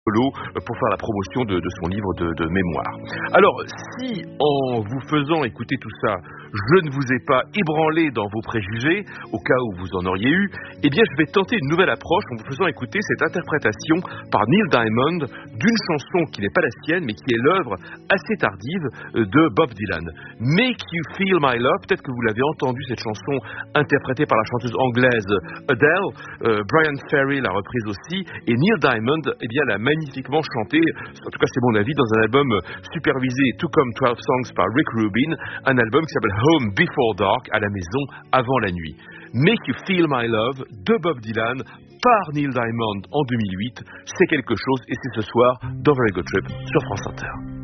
pour faire la promotion de son livre de mémoire. Alors, si en vous faisant écouter tout ça, je ne vous ai pas ébranlé dans vos préjugés, au cas où vous en auriez eu, eh bien je vais tenter une nouvelle approche en vous faisant écouter cette interprétation par Neil Diamond d'une chanson qui n'est pas la sienne, mais qui est l'œuvre assez tardive de Bob Dylan. Make You Feel My Love, peut-être que vous l'avez entendu cette chanson interprétée par la chanteuse anglaise Adele, Brian Ferry l'a reprise aussi, et Neil Diamond l'a magnifiquement chantée, en tout cas c'est mon avis, dans un album supervisé tout comme 12 Songs par Rick Rubin, un album qui s'appelle Home Before Dark, à la maison avant la nuit. Make You Feel My Love de Bob Dylan par Neil Diamond en 2008, c'est quelque chose et c'est ce soir dans Very Good Trip sur France Inter.